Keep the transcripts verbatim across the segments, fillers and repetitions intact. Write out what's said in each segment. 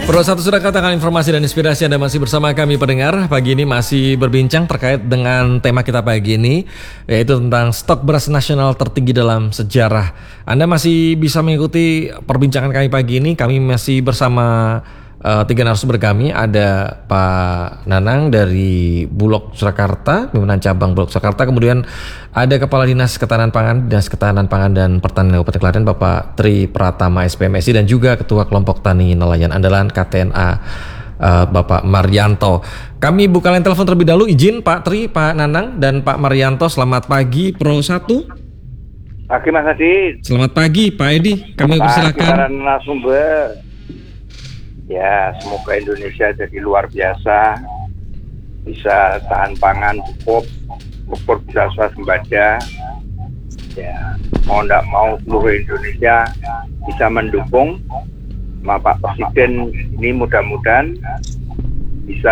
Pro satu sudah katakan informasi dan inspirasi Anda masih bersama kami pendengar. Pagi ini masih berbincang terkait dengan tema kita pagi ini, yaitu tentang stok beras nasional tertinggi dalam sejarah. Anda masih bisa mengikuti perbincangan kami pagi ini. Kami masih bersama uh, tiga narasumber kami. Ada Pak Nanang dari Bulog Surakarta, pimpinan cabang Bulog Surakarta. Kemudian ada Kepala Dinas Ketahanan Pangan, Dinas Ketahanan Pangan dan Pertanian Kabupaten Klaten, Bapak Tri Pratama S P M S I, dan juga Ketua Kelompok Tani Nelayan Andalan K T N A, uh, Bapak Maryanto. Kami buka line telepon terlebih dahulu. Izin Pak Tri, Pak Nanang, dan Pak Maryanto. Selamat pagi Pro satu. Pagi Mas Adi. Selamat pagi Pak Edi. Kami persilakan. Para narasumber. Ya, semoga Indonesia jadi luar biasa, bisa tahan pangan cukup, cukup bisa swasembada. Ya, mau tidak mau seluruh Indonesia bisa mendukung sama Pak Presiden ini, mudah-mudahan bisa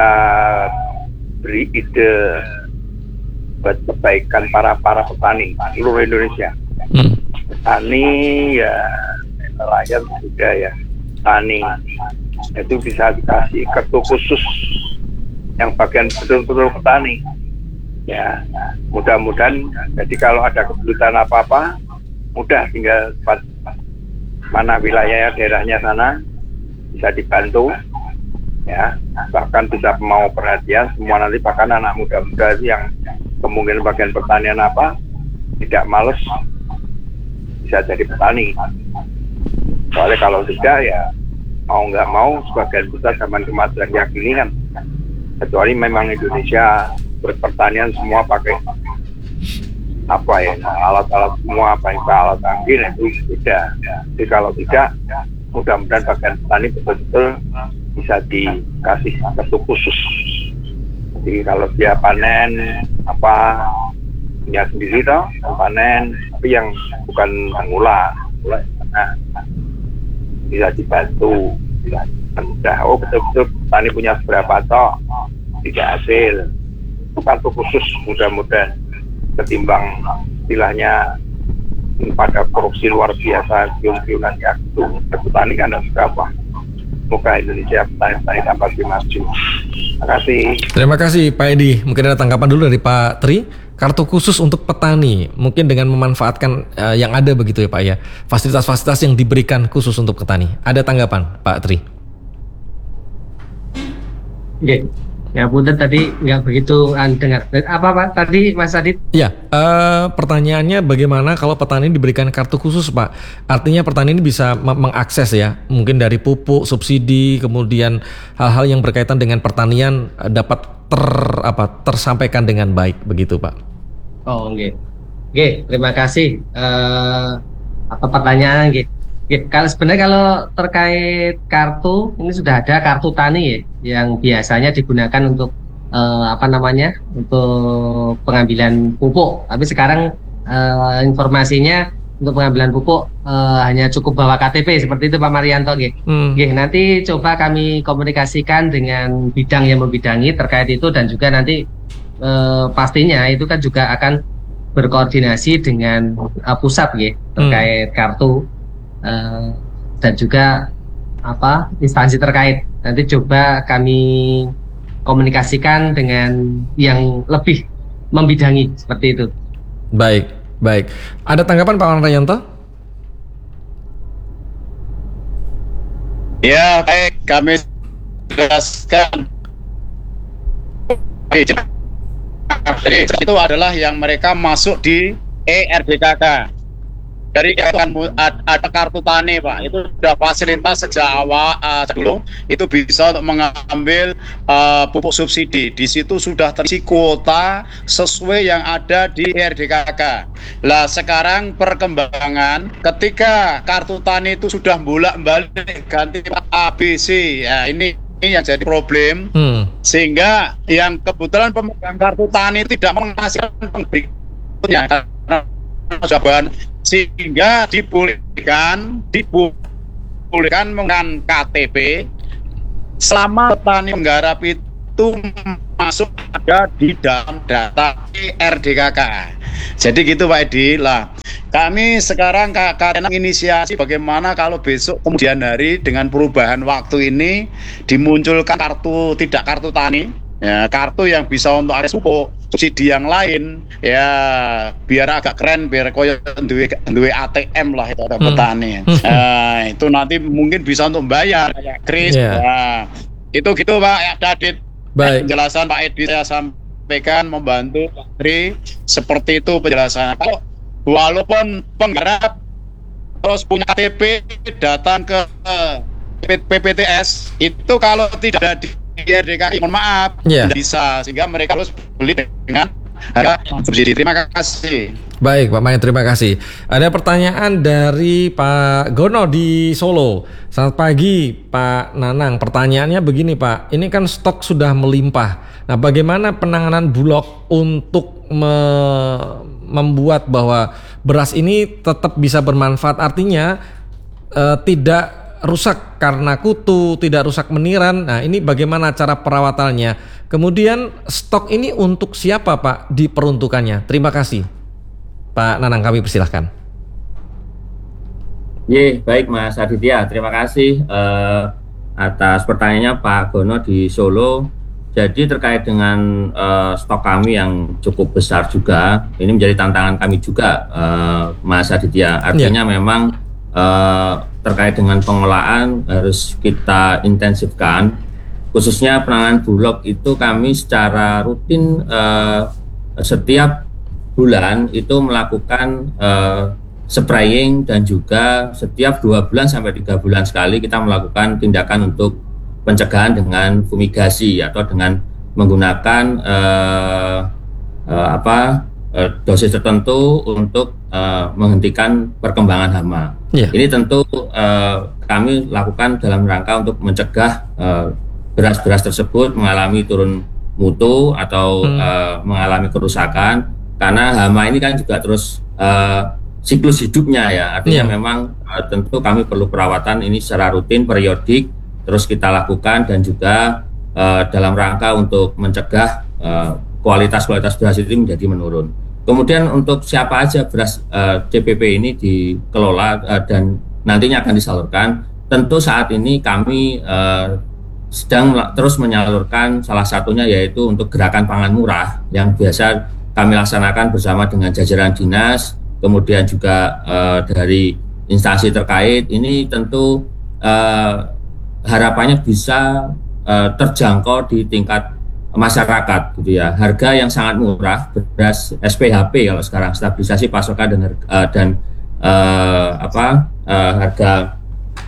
beri ide buat kebaikan para para petani seluruh Indonesia. Hmm. Petani ya, nelayan juga ya, petani itu bisa dikasih kartu khusus yang bagian betul-betul petani. Ya, mudah-mudahan jadi kalau ada kesulitan apa-apa mudah tinggal mana wilayah daerahnya sana bisa dibantu, ya, bahkan bisa mau perhatian semua nanti, bahkan anak muda-muda yang kemungkinan bagian pertanian apa tidak males bisa jadi petani. Soalnya kalau tidak ya mau nggak mau sebagian besar zaman kemajuan yakini kan, kecuali memang Indonesia berpertanian semua pakai apa ya, alat-alat semua apa yang alat canggih itu tidak. Jadi kalau tidak, mudah-mudahan bagian petani betul-betul bisa dikasih kartu khusus. Jadi kalau dia panen apa punya sendiri toh, panen tapi yang bukan mengulah, nah, bisa dibantu, bisa mudah. Oh betul-betul petani punya seberapa tok tidak hasil, itu kartu khusus mudah-mudahan, ketimbang istilahnya pada korupsi luar biasa, kium-kiuman yaktu petani kan ada berapa. Semoga Indonesia petani-petani dapat maju. Terima kasih. Terima kasih Pak Edi. Mungkin ada tanggapan dulu dari Pak Tri. Kartu khusus untuk petani, mungkin dengan memanfaatkan uh, yang ada begitu ya Pak ya, fasilitas-fasilitas yang diberikan khusus untuk petani. Ada tanggapan Pak Tri? Oke, ya punten tadi nggak begitu dengar. Apa Pak tadi Mas Adit? Ya, uh, pertanyaannya bagaimana kalau petani diberikan kartu khusus Pak? Artinya petani ini bisa mengakses ya, mungkin dari pupuk, subsidi, kemudian hal-hal yang berkaitan dengan pertanian uh, dapat ter apa tersampaikan dengan baik begitu Pak. Oh nggih. Nggih, terima kasih uh, apa pertanyaan nggih. Nggih, kalau sebenarnya kalau terkait kartu ini sudah ada kartu tani ya, yang biasanya digunakan untuk uh, apa namanya? untuk pengambilan pupuk. Tapi sekarang uh, informasinya untuk pengambilan pupuk uh, hanya cukup bawa K T P seperti itu Pak Maryanto nggih. Hmm. Nggih, nanti coba kami komunikasikan dengan bidang yang membidangi terkait itu, dan juga nanti uh, pastinya itu kan juga akan berkoordinasi dengan uh, pusat nggih terkait hmm. kartu uh, dan juga apa instansi terkait. Nanti coba kami komunikasikan dengan yang lebih membidangi seperti itu. Baik. Baik, ada tanggapan Pak Maryanto? Ya, baik, kami jelaskan. Jadi itu adalah yang mereka masuk di E R D K K. Dari ada kartu tani Pak, itu sudah fasilitas sejak awal uh, dulu itu bisa untuk mengambil uh, pupuk subsidi. Di situ sudah terisi kuota sesuai yang ada di E R D K K. Lah sekarang perkembangan ketika kartu tani itu sudah bolak-balik ganti A B C, ya ini ini yang jadi problem, hmm. sehingga yang kebetulan pemegang kartu tani tidak menghasilkan berikutnya karena jawaban, sehingga dibolehkan dibolehkan menggunakan K T P selama petani menggarap itu masuk ada di dalam data E R D K K. Jadi gitu Pak Edi lah. Kami sekarang kadang inisiasi bagaimana kalau besok kemudian hari dengan perubahan waktu ini dimunculkan kartu tidak kartu tani, ya, kartu yang bisa untuk ada pupuk, subsidi yang lain, ya biar agak keren, biar koyo duwe duwe A T M lah itu ada petani. Hmm. Nah, itu nanti mungkin bisa untuk bayar, Kris. Yeah. Nah, itu gitu Pak ya, Dadit. Baik. Penjelasan Pak Edi saya sampaikan membantu Pak Tri seperti itu penjelasannya. Kalau walaupun penggarap terus punya K T P datang ke P P T S itu kalau tidak ada di R D K I mohon maaf yeah. tidak bisa, sehingga mereka harus beli dengan harga subsidi. Terima kasih. Baik Pak Mayan, terima kasih. Ada pertanyaan dari Pak Gono di Solo. Selamat pagi Pak Nanang. Pertanyaannya begini Pak, ini kan stok sudah melimpah. Nah bagaimana penanganan Bulog untuk me- membuat bahwa beras ini tetap bisa bermanfaat, artinya eh, tidak rusak karena kutu, tidak rusak meniran. Nah ini bagaimana cara perawatannya? Kemudian stok ini untuk siapa Pak diperuntukannya? Terima kasih Pak Nanang, kami persilahkan. Ye, baik Mas Aditya, terima kasih eh, atas pertanyaannya Pak Gono di Solo. Jadi terkait dengan uh, stok kami yang cukup besar juga, ini menjadi tantangan kami juga, uh, Mas Aditya. Artinya yeah. memang uh, terkait dengan pengolahan harus kita intensifkan, khususnya penanganan Bulog itu kami secara rutin uh, setiap bulan itu melakukan uh, spraying, dan juga setiap dua bulan sampai tiga bulan sekali kita melakukan tindakan untuk pencegahan dengan fumigasi atau dengan menggunakan uh, uh, apa uh, dosis tertentu untuk uh, menghentikan perkembangan hama. Yeah. Ini tentu uh, kami lakukan dalam rangka untuk mencegah uh, beras-beras tersebut mengalami turun mutu atau hmm. uh, mengalami kerusakan, karena hama ini kan juga terus uh, siklus hidupnya ya. Artinya yeah. memang uh, tentu kami perlu perawatan ini secara rutin, periodik, terus kita lakukan, dan juga uh, dalam rangka untuk mencegah uh, kualitas-kualitas beras itu menjadi menurun. Kemudian untuk siapa aja beras uh, C P P ini dikelola uh, dan nantinya akan disalurkan, tentu saat ini kami uh, sedang terus menyalurkan, salah satunya yaitu untuk gerakan pangan murah yang biasa kami laksanakan bersama dengan jajaran dinas, kemudian juga uh, dari instansi terkait. Ini tentu uh, harapannya bisa uh, terjangkau di tingkat masyarakat gitu ya. Harga yang sangat murah, beras S P H P kalau sekarang, stabilisasi pasokan dan uh, dan uh, apa uh, harga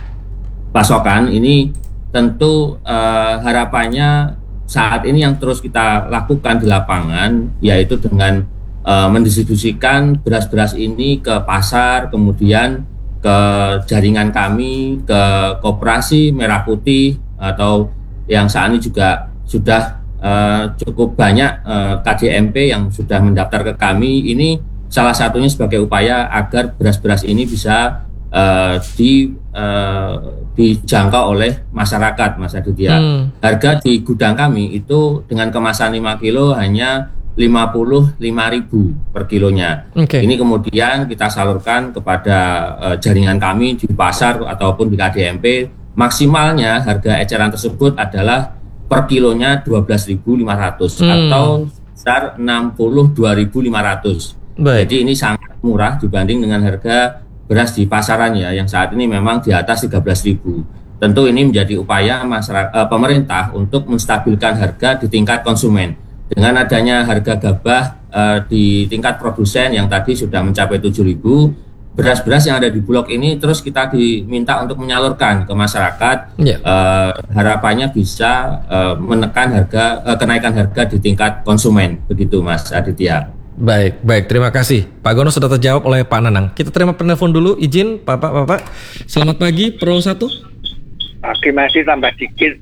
pasokan ini tentu uh, harapannya saat ini yang terus kita lakukan di lapangan, yaitu dengan uh, mendistribusikan beras-beras ini ke pasar, kemudian ke jaringan kami, ke koperasi merah putih, atau yang saat ini juga sudah uh, cukup banyak uh, K D M P yang sudah mendaftar ke kami. Ini salah satunya sebagai upaya agar beras-beras ini bisa uh, di, uh, dijangkau oleh masyarakat, Mas Aditya. Hmm. Harga di gudang kami itu dengan kemasan lima kilo hanya lima puluh lima ribu per kilonya. Okay. Ini kemudian kita salurkan kepada uh, jaringan kami di pasar ataupun di K D M P. Maksimalnya harga eceran tersebut adalah per kilonya dua belas ribu lima ratus hmm. atau sekitar enam puluh dua ribu lima ratus. Baik. Jadi ini sangat murah dibanding dengan harga beras di pasaran ya, yang saat ini memang di atas tiga belas ribu. Tentu ini menjadi upaya masyarakat, uh, pemerintah untuk menstabilkan harga di tingkat konsumen. Dengan adanya harga gabah uh, di tingkat produsen yang tadi sudah mencapai tujuh ribu, beras-beras yang ada di Bulog ini terus kita diminta untuk menyalurkan ke masyarakat. Yeah. Uh, harapannya bisa uh, menekan harga, uh, kenaikan harga di tingkat konsumen. Begitu Mas Aditya. Baik, baik, terima kasih. Pak Gono sudah terjawab oleh Pak Nanang. Kita terima penelpon dulu, izin Bapak-Bapak. Selamat pagi, Pro satu. Oke, masih tambah dikit.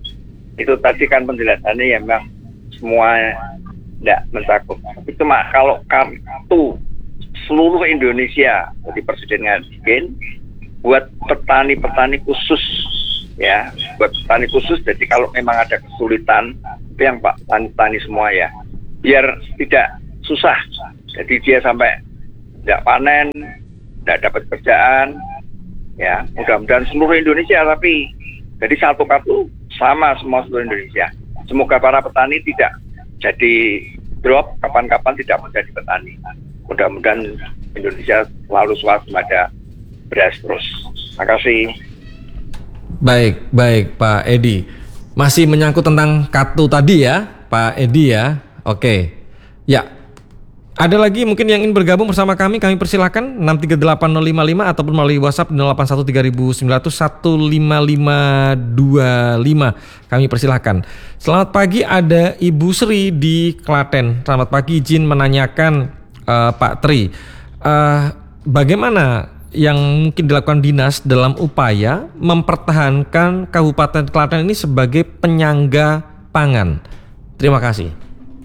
Itu tadi kan penjelasannya ya Bang. Semua tidak mencakup. Itu mak kalau kartu seluruh Indonesia, jadi Presiden ngajuin buat petani-petani khusus ya, buat petani khusus. Jadi kalau memang ada kesulitan, itu yang Pak petani-petani semua ya, biar tidak susah. Jadi dia sampai tidak panen, tidak dapat kerjaan. Ya, mudah-mudahan seluruh Indonesia, tapi jadi satu kartu sama semua seluruh Indonesia. Semoga para petani tidak jadi drop, kapan-kapan tidak menjadi petani. Mudah-mudahan Indonesia selalu swasembada beras terus. Terima kasih. Baik, baik Pak Edi. Masih menyangkut tentang kartu tadi ya, Pak Edi ya. Oke. Ya. Ada lagi mungkin yang ingin bergabung bersama kami, kami persilakan enam tiga delapan nol lima lima ataupun melalui WhatsApp nol delapan satu tiga sembilan nol satu lima lima dua lima. Kami persilakan. Selamat pagi, ada Ibu Sri di Klaten. Selamat pagi, izin menanyakan uh, Pak Tri, uh, bagaimana yang mungkin dilakukan dinas dalam upaya mempertahankan Kabupaten Klaten ini sebagai penyangga pangan? Terima kasih.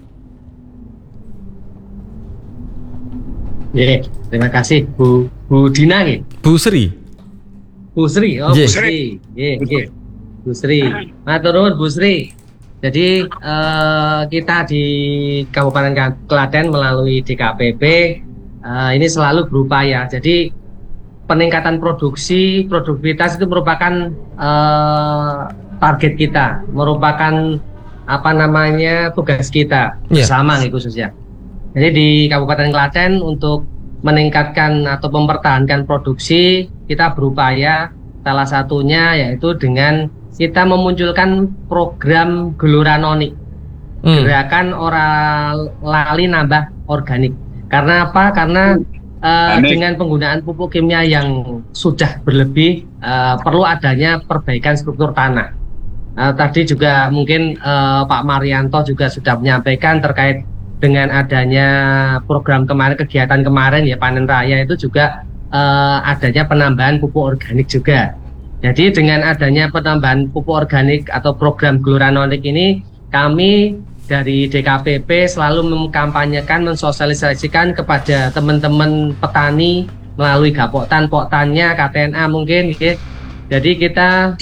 Ya, terima kasih Bu Bu Dina ya. Bu Sri. Bu Sri, oh Yeah. Bu Sri. Yeah, yeah. Bu Sri. Matur nuwun Bu Sri. Jadi eh, kita di Kabupaten Klaten melalui D K P P eh, ini selalu berupaya. Jadi peningkatan produksi, produktivitas itu merupakan eh, target kita, merupakan apa namanya tugas kita Yeah. bersama nih khususnya. Jadi di Kabupaten Klaten untuk meningkatkan atau mempertahankan produksi, kita berupaya salah satunya yaitu dengan kita memunculkan program Gelora Noni, hmm. gerakan orang lali nambah organik. Karena apa? Karena uh, dengan penggunaan pupuk kimia yang sudah berlebih, uh, perlu adanya perbaikan struktur tanah. Uh, tadi juga mungkin uh, Pak Marianto juga sudah menyampaikan terkait dengan adanya program kemarin, kegiatan kemarin ya panen raya itu juga eh, adanya penambahan pupuk organik juga. Jadi dengan adanya penambahan pupuk organik atau program Gelora Nonik ini, kami dari D K P P selalu mengkampanyekan, mensosialisasikan kepada teman-teman petani melalui Gapoktan, Poktannya, K T N A mungkin. Gitu. Jadi kita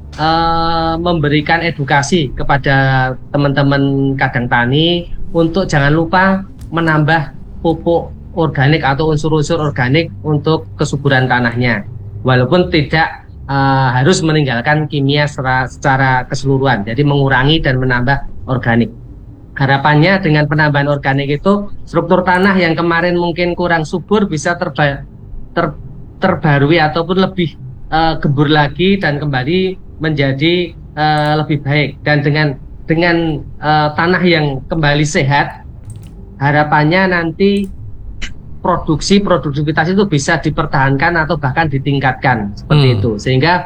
eh, memberikan edukasi kepada teman-teman kadang tani untuk jangan lupa menambah pupuk organik atau unsur-unsur organik untuk kesuburan tanahnya, walaupun tidak uh, harus meninggalkan kimia secara, secara keseluruhan, jadi mengurangi dan menambah organik. Harapannya dengan penambahan organik itu struktur tanah yang kemarin mungkin kurang subur bisa terba, ter, terbarui ataupun lebih uh, gembur lagi dan kembali menjadi uh, lebih baik. Dan dengan dengan uh, tanah yang kembali sehat, harapannya nanti produksi produktivitas itu bisa dipertahankan atau bahkan ditingkatkan seperti hmm. itu, sehingga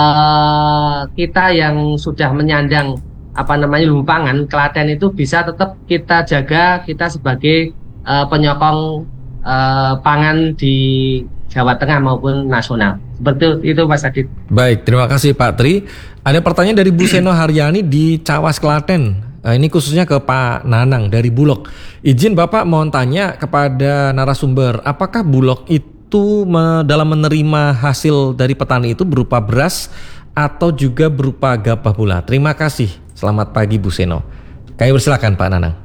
uh, kita yang sudah menyandang apa namanya lumbung pangan Klaten itu bisa tetap kita jaga, kita sebagai uh, penyokong uh, pangan di Jawa Tengah maupun nasional. Seperti itu Mas Adit. Baik, terima kasih Pak Tri. Ada pertanyaan dari Bu Seno Haryani di Cawas Klaten. Nah, ini khususnya ke Pak Nanang dari Bulog. Izin Bapak mohon tanya kepada narasumber, apakah Bulog itu me, dalam menerima hasil dari petani itu berupa beras atau juga berupa gabah pula? Terima kasih. Selamat pagi Bu Seno. Kami persilakan Pak Nanang.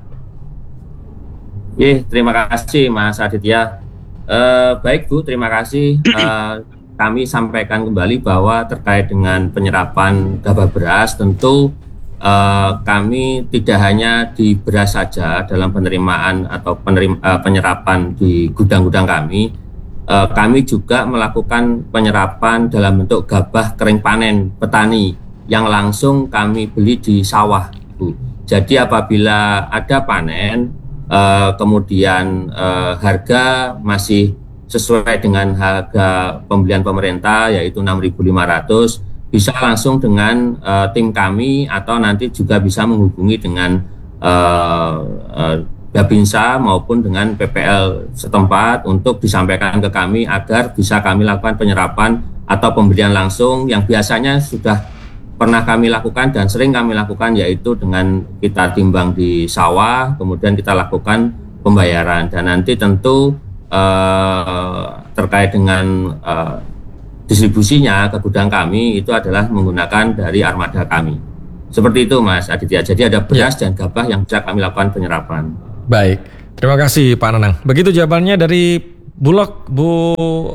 Oke, terima kasih Mas Aditya. Uh, baik Bu, terima kasih. Uh, kami sampaikan kembali bahwa terkait dengan penyerapan gabah beras, tentu uh, kami tidak hanya di beras saja dalam penerimaan atau penerim, uh, penyerapan di gudang-gudang kami, uh, kami juga melakukan penyerapan dalam bentuk gabah kering panen petani yang langsung kami beli di sawah, Bu. Jadi apabila ada panen, uh, kemudian uh, harga masih sesuai dengan harga pembelian pemerintah yaitu enam ribu lima ratus, bisa langsung dengan uh, tim kami atau nanti juga bisa menghubungi dengan uh, uh, Babinsa maupun dengan P P L setempat untuk disampaikan ke kami agar bisa kami lakukan penyerapan atau pembelian langsung yang biasanya sudah pernah kami lakukan dan sering kami lakukan, yaitu dengan kita timbang di sawah, kemudian kita lakukan pembayaran, dan nanti tentu Uh, terkait dengan uh, distribusinya ke gudang kami itu adalah menggunakan dari armada kami. Seperti itu Mas Aditya. Jadi ada beras ya. dan gabah yang bisa kami lakukan penyerapan. Baik, terima kasih Pak Nanang. Begitu jawabannya dari Bulog Bu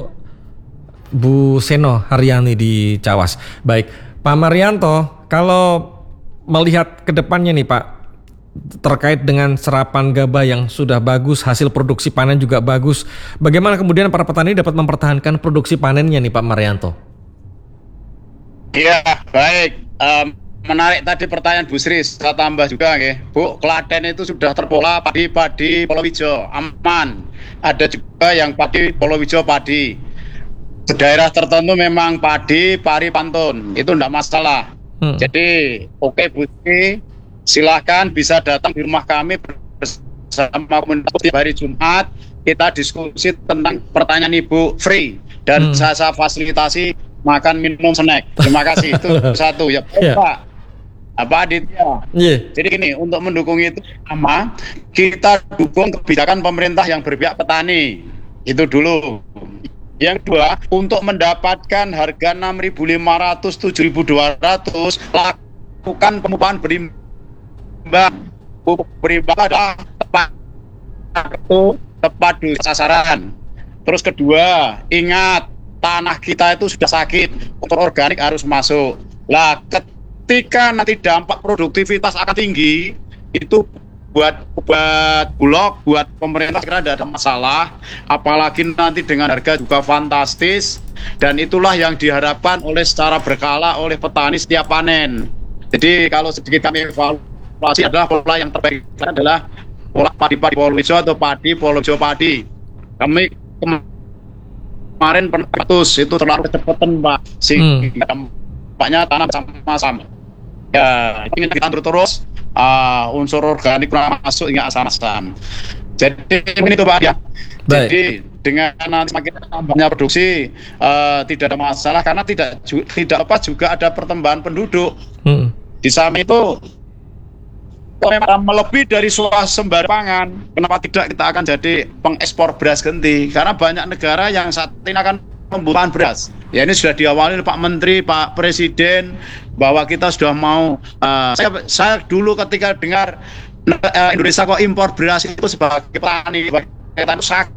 Bu Seno Haryani di Cawas. Baik, Pak Marianto, kalau melihat ke depannya nih Pak, terkait dengan serapan gabah yang sudah bagus, hasil produksi panen juga bagus, bagaimana kemudian para petani dapat mempertahankan produksi panennya nih Pak Marianto? Iya, baik. Um, menarik tadi pertanyaan Bu Sri, saya tambah juga okay. Bu, Klaten itu sudah terpola padi-padi Polowijo, aman. Ada juga yang padi Polowijo padi. Daerah tertentu memang padi, pari, pantun, itu enggak masalah. Hmm. Jadi, oke okay, Bu Sri, silahkan bisa datang di rumah kami bersama komunitas di hari Jumat. Kita diskusi tentang pertanyaan Ibu free dan hmm. saya, saya fasilitasi makan minum snack. Terima kasih. Itu satu ya, yeah. Pak. Apa Aditya? Yeah. Jadi gini, untuk mendukung itu sama kita dukung kebijakan pemerintah yang berpihak petani. Itu dulu. Yang kedua, untuk mendapatkan harga enam ribu lima ratus, tujuh ribu dua ratus, lakukan pemupukan berimbang. Pupuk berimbang adalah tepat itu tepat di sasaran. Terus kedua, ingat tanah kita itu sudah sakit, unsur organik harus masuk. Lah, ketika nanti dampak produktivitas akan tinggi, itu buat buat Bulog, buat pemerintah kira tidak ada masalah, apalagi nanti dengan harga juga fantastis, dan itulah yang diharapkan oleh secara berkala oleh petani setiap panen. Jadi kalau sedikit kami evaluasi adalah pola yang terbaik adalah pola padi-padi Polowijo atau padi Polowijo padi. Kami kemarin penegatus itu terlalu kecepatan Pak, sehingga hmm. dampaknya tanam sama-sama. Ya, ingin kita terus uh, unsur organik kurang masuk hingga asam-asam. Jadi ini tuh Pak ya. Baik. Jadi dengan nanti semakin tambahnya produksi uh, tidak ada masalah karena tidak ju- tidak apa juga ada pertambahan penduduk. Hmm. Di samping itu memang melebihi dari swasembada pangan, kenapa tidak kita akan jadi pengekspor beras genti? Karena banyak negara yang saat ini akan membutuhkan beras. Ya ini sudah diawali Pak Menteri, Pak Presiden bahwa kita sudah mau. Uh, saya, saya dulu ketika dengar uh, Indonesia kok impor beras itu sebagai petani, sebagai petani sakit,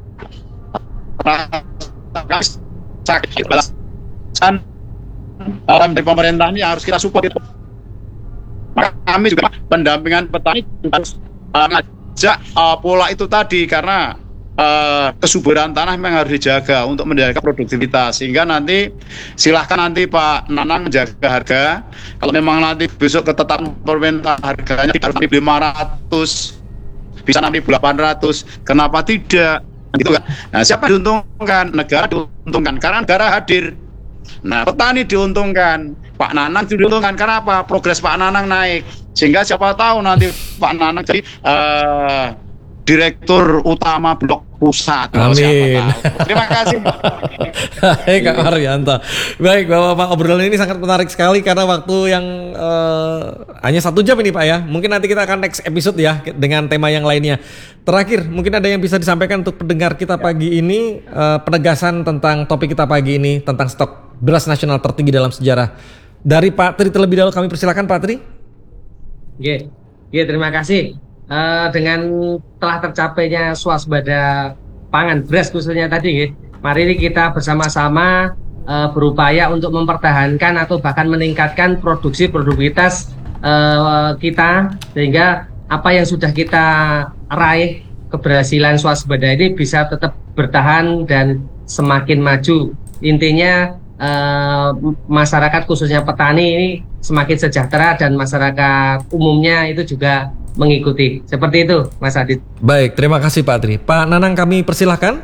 sakit balasan dari pemerintah ini harus kita support itu. Maka kami juga pendampingan petani harus uh, ngajak uh, pola itu tadi karena uh, kesuburan tanah memang harus dijaga untuk menjaga produktivitas sehingga nanti silahkan nanti Pak Nanang menjaga harga. Kalau memang nanti besok ketetapan pemerintah harganya tidak enam ribu lima ratus bisa enam ribu delapan ratus, kenapa tidak? Gitu kan? Nah, siapa diuntungkan? Negara diuntungkan karena negara hadir. Nah, petani diuntungkan, Pak Nanang diuntungkan karena apa? Progres Pak Nanang naik, sehingga siapa tahu nanti Pak Nanang jadi uh, direktur utama Blok Pusat. Amin. Terima kasih. Hai Kak Marianto. Baik, Bapak-bapak, obrolan ini sangat menarik sekali karena waktu yang uh, hanya satu jam ini Pak ya. Mungkin nanti kita akan next episode ya dengan tema yang lainnya. Terakhir, mungkin ada yang bisa disampaikan untuk pendengar kita pagi ini, uh, penegasan tentang topik kita pagi ini tentang stok beras nasional tertinggi dalam sejarah. Dari Pak Tri terlebih dahulu kami persilakan Pak Tri. Oke, ya, terima kasih. Uh, dengan telah tercapainya swasembada pangan beras khususnya tadi, ya, mari kita bersama-sama uh, berupaya untuk mempertahankan atau bahkan meningkatkan produksi produktivitas uh, kita sehingga apa yang sudah kita raih keberhasilan swasembada ini bisa tetap bertahan dan semakin maju. Intinya uh, masyarakat khususnya petani ini semakin sejahtera dan masyarakat umumnya itu juga mengikuti. Seperti itu Mas Adit. Baik, terima kasih Pak Tri. Pak Nanang kami persilahkan.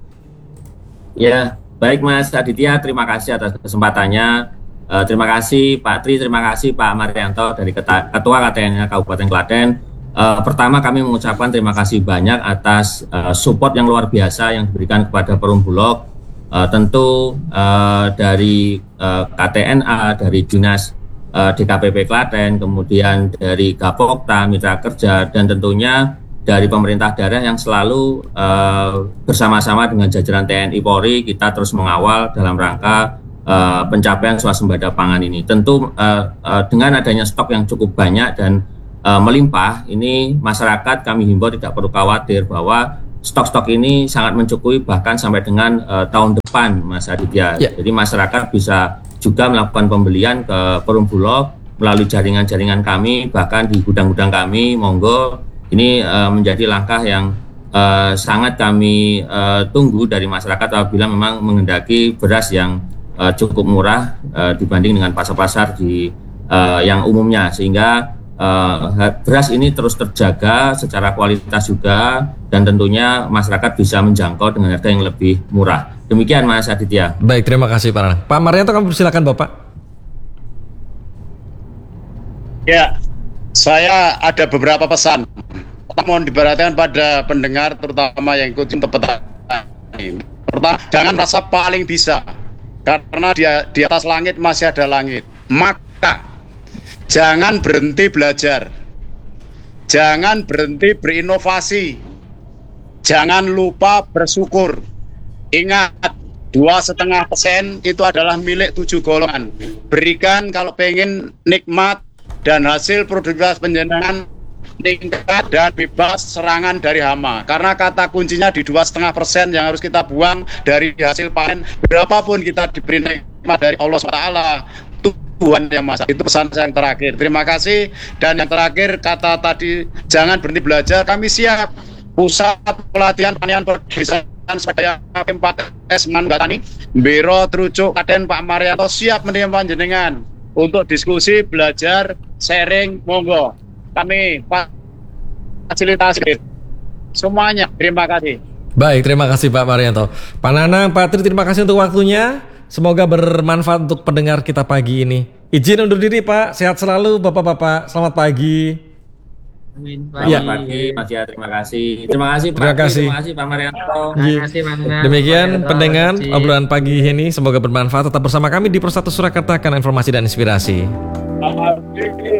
Ya, baik Mas Aditya, terima kasih atas kesempatannya. Uh, terima kasih Pak Tri, terima kasih Pak Marianto dari Ketua K T N Kabupaten Klaten. Uh, pertama kami mengucapkan terima kasih banyak atas uh, support yang luar biasa yang diberikan kepada Perum Bulog. Uh, tentu uh, dari uh, K T N A, dari Dinas uh, D K P P Klaten, kemudian dari Gapokta, Mitra Kerja, dan tentunya dari pemerintah daerah yang selalu uh, bersama-sama dengan jajaran T N I Polri kita terus mengawal dalam rangka uh, pencapaian swasembada pangan ini. Tentu uh, uh, dengan adanya stok yang cukup banyak dan uh, melimpah, ini masyarakat kami himbau tidak perlu khawatir bahwa stok-stok ini sangat mencukupi bahkan sampai dengan uh, tahun depan, Mas Aditya. Ya. Jadi masyarakat bisa juga melakukan pembelian ke Perum Bulog melalui jaringan-jaringan kami, bahkan di gudang-gudang kami, monggo. Ini uh, menjadi langkah yang uh, sangat kami uh, tunggu dari masyarakat apabila memang menghendaki beras yang uh, cukup murah uh, dibanding dengan pasar-pasar di uh, yang umumnya, sehingga Uh, beras ini terus terjaga secara kualitas juga, dan tentunya masyarakat bisa menjangkau dengan harga yang lebih murah. Demikian Mas Aditya. Baik, terima kasih Pak Nanang. Pak Maryanto, kami persilakan Bapak. Ya, saya ada beberapa pesan. Mohon diperhatikan pada pendengar, terutama yang ikut untuk petani. Pertama, jangan rasa paling bisa, karena dia di atas langit masih ada langit. Maka jangan berhenti belajar, jangan berhenti berinovasi, jangan lupa bersyukur. Ingat, dua setengah persen itu adalah milik tujuh golongan. Berikan kalau pengen nikmat dan hasil produktivitas penjenengan meningkat dan bebas serangan dari hama. Karena kata kuncinya di dua setengah persen yang harus kita buang dari hasil panen. Berapapun kita diberi nikmat dari Allah subhanahu wa taala, Tuhan yang Maha. Itu pesan saya yang terakhir. Terima kasih. Dan yang terakhir, kata tadi jangan berhenti belajar. Kami siap pusat pelatihan pertanian perdesaan supaya P empat S Manunggatani, Biro Trucuk Kaden Pak Maryanto siap menerima panjenengan untuk diskusi, belajar, sharing. Monggo kami fasilitasi semuanya. Terima kasih. Baik, terima kasih Pak Maryanto. Pak Nanang, Pak Tri, terima kasih untuk waktunya. Semoga bermanfaat untuk pendengar kita pagi ini. Izin undur diri Pak, sehat selalu Bapak-Bapak, selamat pagi. Amin. Selamat Ya. pagi Mas ya, terima kasih. Terima kasih Pak. Terima kasih. Terima kasih Pak Maryanto. Terima kasih, Pak Nanang. Demikian Pak pendengar Maryanto. obrolan pagi ini, semoga bermanfaat. Tetap bersama kami di Persatu Surakarta, karena informasi dan inspirasi.